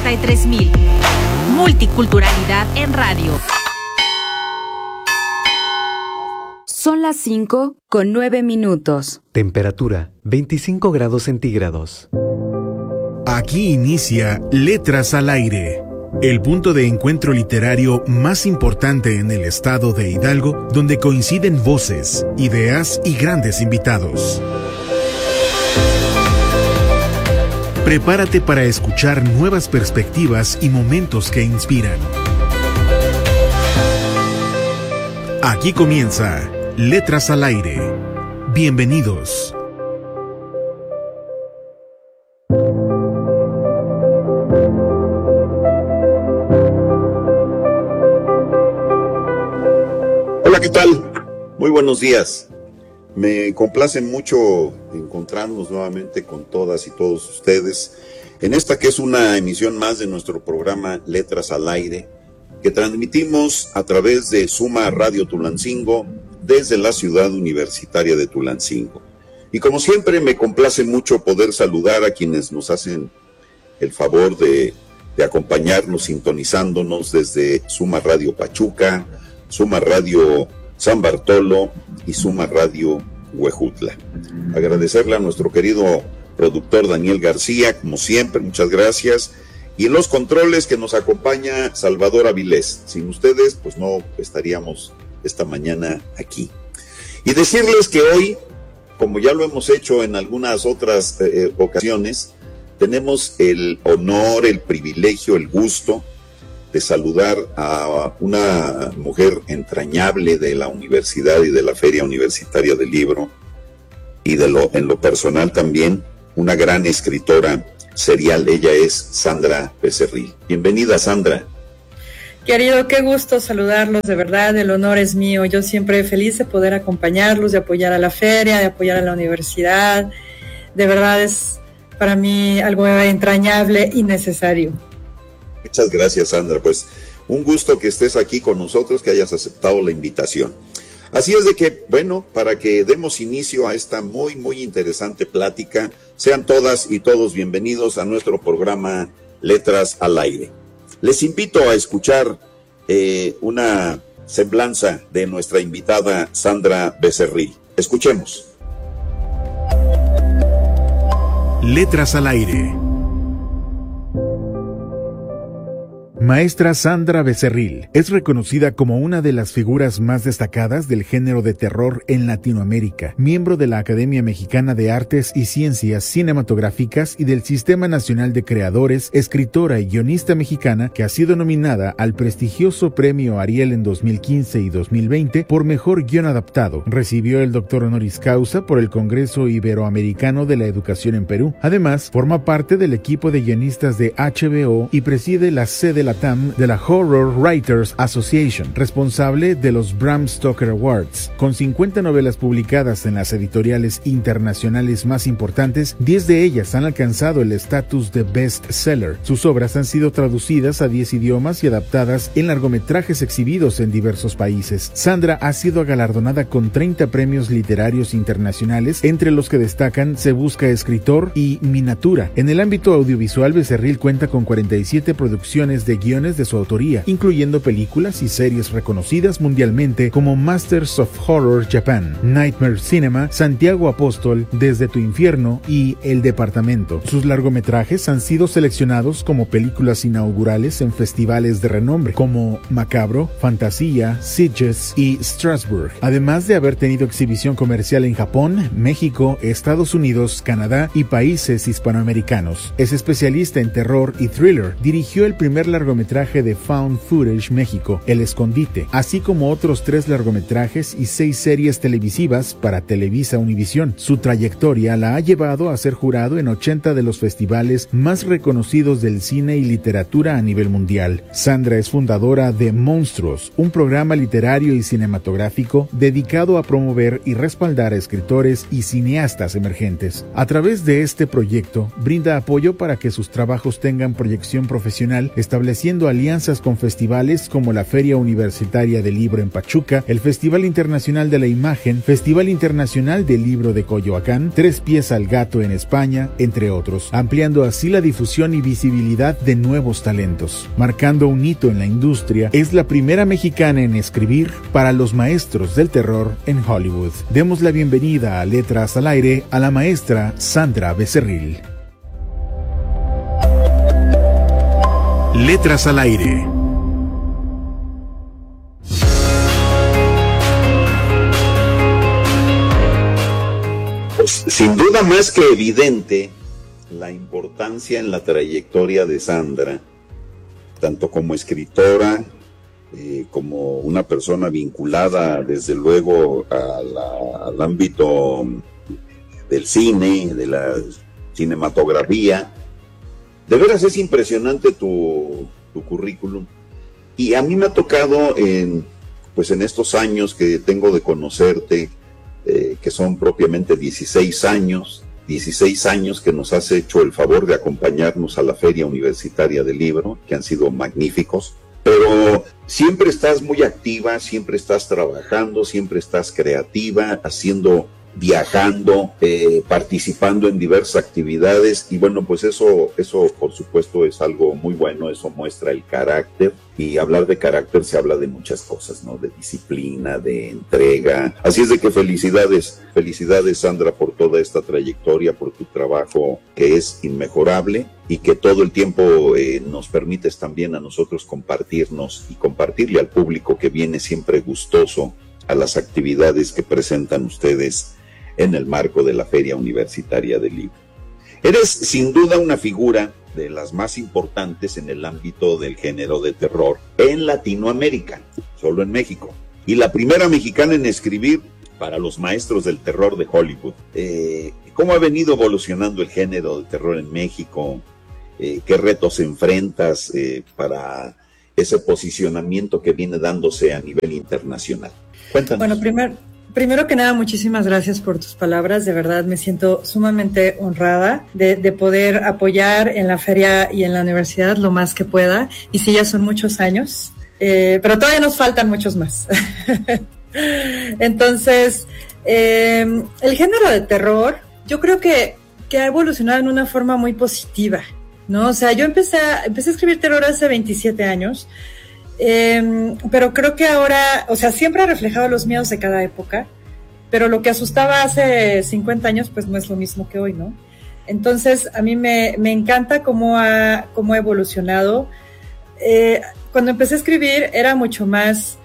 93.000. Multiculturalidad en radio. Son las 5:09. Temperatura 25 grados centígrados. Aquí inicia Letras al Aire, el punto de encuentro literario más importante en el estado de Hidalgo, donde coinciden voces, ideas y grandes invitados. Prepárate para escuchar nuevas perspectivas y momentos que inspiran. Aquí comienza Letras al Aire. Bienvenidos. Hola, ¿qué tal? Muy buenos días. Me complace mucho encontrarnos nuevamente con todas y todos ustedes en esta que es una emisión más de nuestro programa Letras al Aire, que transmitimos a través de Suma Radio Tulancingo desde la ciudad universitaria de Tulancingo. Y como siempre me complace mucho poder saludar a quienes nos hacen el favor de acompañarnos sintonizándonos desde Suma Radio Pachuca, Suma Radio San Bartolo y Suma Radio Huejutla. Agradecerle a nuestro querido productor Daniel García, como siempre, muchas gracias. Y en los controles que nos acompaña Salvador Avilés. Sin ustedes, pues no estaríamos esta mañana aquí. Y decirles que hoy, como ya lo hemos hecho en algunas otras ocasiones, tenemos el honor, el privilegio, el gusto de saludar a una mujer entrañable de la universidad y de la Feria Universitaria del Libro, y en lo personal también, una gran escritora serial. Ella es Sandra Becerril. Bienvenida, Sandra. Querido, qué gusto saludarlos, de verdad, el honor es mío. Yo siempre feliz de poder acompañarlos, de apoyar a la feria, de apoyar a la universidad. De verdad es para mí algo entrañable y necesario. Muchas gracias, Sandra. Pues un gusto que estés aquí con nosotros, que hayas aceptado la invitación. Así es de que, bueno, para que demos inicio a esta muy, muy interesante plática, sean todas y todos bienvenidos a nuestro programa Letras al Aire. Les invito a escuchar una semblanza de nuestra invitada Sandra Becerril. Escuchemos. Letras al Aire. Maestra Sandra Becerril es reconocida como una de las figuras más destacadas del género de terror en Latinoamérica, miembro de la Academia Mexicana de Artes y Ciencias Cinematográficas y del Sistema Nacional de Creadores, escritora y guionista mexicana que ha sido nominada al prestigioso Premio Ariel en 2015 y 2020 por Mejor Guión Adaptado. Recibió el doctor honoris causa por el Congreso Iberoamericano de la Educación en Perú. Además, forma parte del equipo de guionistas de HBO y preside la sede LATAM de la Horror Writers Association, responsable de los Bram Stoker Awards. Con 50 novelas publicadas en las editoriales internacionales más importantes, 10 de ellas han alcanzado el estatus de bestseller. Sus obras han sido traducidas a 10 idiomas y adaptadas en largometrajes exhibidos en diversos países. Sandra ha sido galardonada con 30 premios literarios internacionales, entre los que destacan Se Busca Escritor y Minatura. En el ámbito audiovisual, Becerril cuenta con 47 producciones de guiones de su autoría, incluyendo películas y series reconocidas mundialmente como Masters of Horror Japan, Nightmare Cinema, Santiago Apóstol, Desde tu Infierno y El Departamento. Sus largometrajes han sido seleccionados como películas inaugurales en festivales de renombre como Macabro, Fantasía, Sitges y Strasbourg, además de haber tenido exhibición comercial en Japón, México, Estados Unidos, Canadá y países hispanoamericanos. Es especialista en terror y thriller. Dirigió el primer largometraje de Found Footage México, El Escondite, así como otros 3 largometrajes y 6 series televisivas para Televisa Univisión. Su trayectoria la ha llevado a ser jurado en 80 de los festivales más reconocidos del cine y literatura a nivel mundial. Sandra es fundadora de Monstruos, un programa literario y cinematográfico dedicado a promover y respaldar a escritores y cineastas emergentes. A través de este proyecto, brinda apoyo para que sus trabajos tengan proyección profesional, estableciendo estableciendo alianzas con festivales como la Feria Universitaria del Libro en Pachuca, el Festival Internacional de la Imagen, Festival Internacional del Libro de Coyoacán, Tres Pies al Gato en España, entre otros, ampliando así la difusión y visibilidad de nuevos talentos. Marcando un hito en la industria, es la primera mexicana en escribir para los maestros del terror en Hollywood. Demos la bienvenida a Letras al Aire a la maestra Sandra Becerril. Letras al Aire. Pues, sin duda más que evidente la importancia en la trayectoria de Sandra, tanto como escritora, como una persona vinculada desde luego al ámbito del cine, de la cinematografía. De veras es impresionante tu currículum, y a mí me ha tocado en estos años que tengo de conocerte, que son propiamente 16 años que nos has hecho el favor de acompañarnos a la Feria Universitaria del Libro, que han sido magníficos, pero siempre estás muy activa, siempre estás trabajando, siempre estás creativa, viajando, participando en diversas actividades, y bueno, pues eso por supuesto es algo muy bueno, eso muestra el carácter, y hablar de carácter se habla de muchas cosas, ¿no? De disciplina, de entrega, así es de que felicidades Sandra por toda esta trayectoria, por tu trabajo que es inmejorable y que todo el tiempo nos permites también a nosotros compartirnos y compartirle al público que viene siempre gustoso a las actividades que presentan ustedes en el marco de la Feria Universitaria del Libro. Eres sin duda una figura de las más importantes en el ámbito del género de terror en Latinoamérica, solo en México, y la primera mexicana en escribir para los maestros del terror de Hollywood. ¿Cómo ha venido evolucionando el género de terror en México? ¿Qué retos enfrentas para ese posicionamiento que viene dándose a nivel internacional? Cuéntanos. Bueno, primero que nada, muchísimas gracias por tus palabras. De verdad me siento sumamente honrada de poder apoyar en la feria y en la universidad lo más que pueda. Y sí, ya son muchos años, pero todavía nos faltan muchos más. Entonces, el género de terror, yo creo que ha evolucionado en una forma muy positiva, ¿no? O sea, yo empecé a escribir terror hace 27 años. Pero creo que ahora, o sea, siempre ha reflejado los miedos de cada época, pero lo que asustaba hace 50 años, pues no es lo mismo que hoy, ¿no? Entonces, a mí me encanta cómo ha evolucionado. Cuando empecé a escribir era mucho más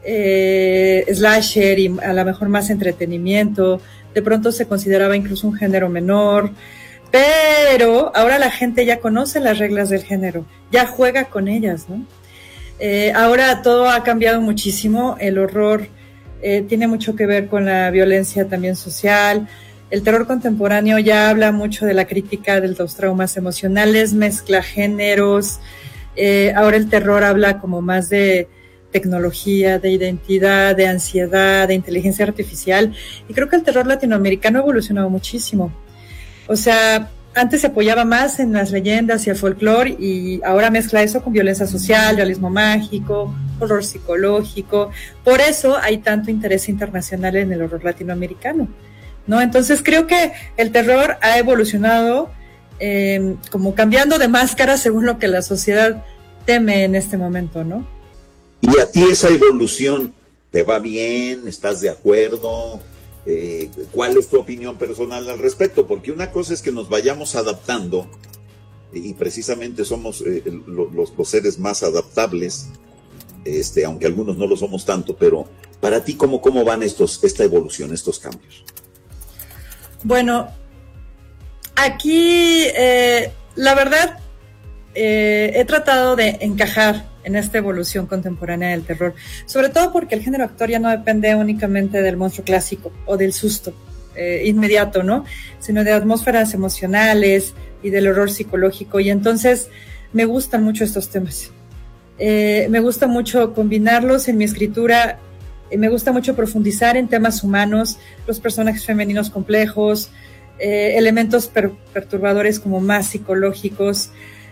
slasher y a lo mejor más entretenimiento. De pronto se consideraba incluso un género menor, pero ahora la gente ya conoce las reglas del género, ya juega con ellas, ¿no? Ahora todo ha cambiado muchísimo. El horror tiene mucho que ver con la violencia también social. El terror contemporáneo ya habla mucho de la crítica de los traumas emocionales, mezcla géneros. Ahora el terror habla como más de tecnología, de identidad, de ansiedad, de inteligencia artificial. Y creo que el terror latinoamericano ha evolucionado muchísimo. O sea, antes se apoyaba más en las leyendas y el folclore, y ahora mezcla eso con violencia social, realismo mágico, horror psicológico. Por eso hay tanto interés internacional en el horror latinoamericano, ¿no? Entonces creo que el terror ha evolucionado como cambiando de máscara según lo que la sociedad teme en este momento, ¿no? ¿Y a ti esa evolución te va bien? ¿Estás de acuerdo? ¿Cuál es tu opinión personal al respecto? Porque una cosa es que nos vayamos adaptando, y precisamente somos los seres más adaptables, aunque algunos no lo somos tanto, pero para ti, ¿cómo van esta evolución, estos cambios? Bueno, aquí la verdad he tratado de encajar en esta evolución contemporánea del terror, sobre todo porque el género actor ya no depende únicamente del monstruo clásico o del susto inmediato, ¿no? Sino de atmósferas emocionales y del horror psicológico, y entonces me gustan mucho estos temas. Me gusta mucho combinarlos en mi escritura, me gusta mucho profundizar en temas humanos, los personajes femeninos complejos, elementos perturbadores como más psicológicos.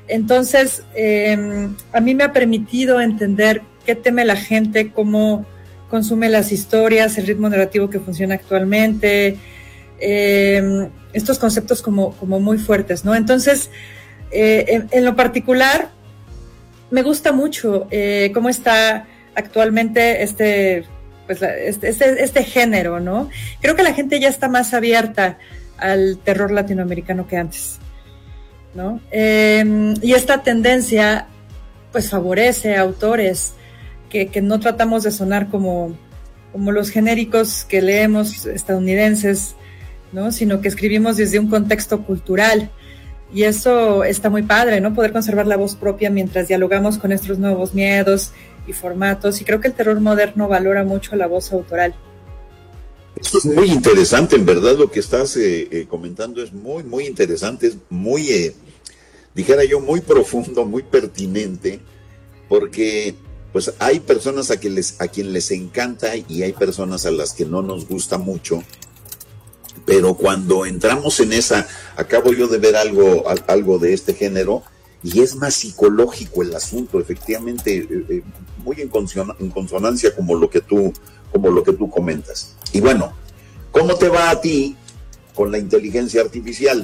Entonces, a mí me ha permitido entender qué teme la gente, cómo consume las historias, el ritmo narrativo que funciona actualmente, estos conceptos como muy fuertes, ¿no? Entonces, en lo particular, me gusta mucho cómo está actualmente este género, ¿no? Creo que la gente ya está más abierta al terror latinoamericano que antes, ¿no? Y esta tendencia, pues, favorece a autores que no tratamos de sonar como los genéricos que leemos estadounidenses, ¿no? Sino que escribimos desde un contexto cultural. Y eso está muy padre, ¿no? Poder conservar la voz propia mientras dialogamos con estos nuevos miedos y formatos. Y creo que el terror moderno valora mucho la voz autoral. Esto es muy interesante, en verdad, lo que estás comentando es muy, muy interesante, es muy, dijera yo, muy profundo, muy pertinente, porque pues hay personas a quien les encanta y hay personas a las que no nos gusta mucho. Pero cuando entramos en esa, acabo yo de ver algo de este género, y es más psicológico el asunto, efectivamente, muy en consonancia como lo que tú comentas. Y bueno, ¿cómo te va a ti con la inteligencia artificial?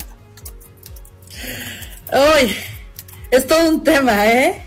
¡Ay! Es todo un tema, ¿eh?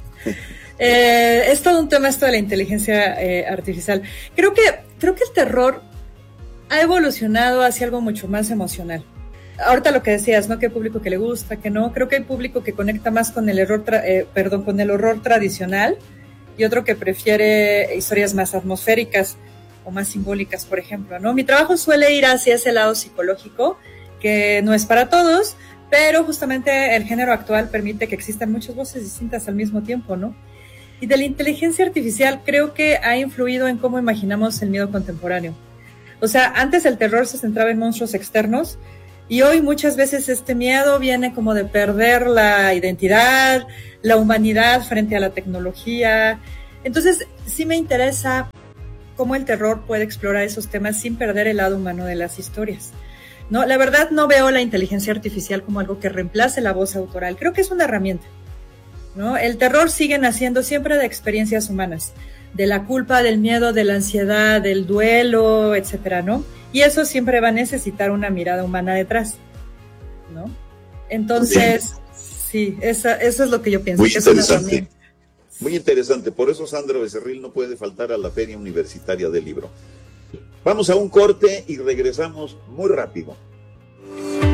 Es todo un tema esto de la inteligencia artificial. Creo que el terror ha evolucionado hacia algo mucho más emocional. Ahorita lo que decías, ¿no? Que hay público que le gusta, que no. Creo que hay público que conecta más con el horror tradicional y otro que prefiere historias más atmosféricas o más simbólicas, por ejemplo, ¿no? Mi trabajo suele ir hacia ese lado psicológico, que no es para todos, pero justamente el género actual permite que existan muchas voces distintas al mismo tiempo, ¿no? Y de la inteligencia artificial creo que ha influido en cómo imaginamos el miedo contemporáneo. O sea, antes el terror se centraba en monstruos externos y hoy muchas veces este miedo viene como de perder la identidad, la humanidad frente a la tecnología. Entonces, sí me interesa cómo el terror puede explorar esos temas sin perder el lado humano de las historias, ¿no? La verdad no veo la inteligencia artificial como algo que reemplace la voz autoral. Creo que es una herramienta, ¿no? El terror sigue naciendo siempre de experiencias humanas, de la culpa, del miedo, de la ansiedad, del duelo, etcétera, ¿no? Y eso siempre va a necesitar una mirada humana detrás, ¿no? Entonces, sí, eso es lo que yo pienso. Muy que interesante. Es muy interesante. Por eso Sandra Becerril no puede faltar a la Feria Universitaria del Libro. Vamos a un corte y regresamos muy rápido.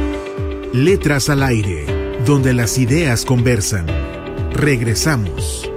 Letras al aire, donde las ideas conversan. Regresamos.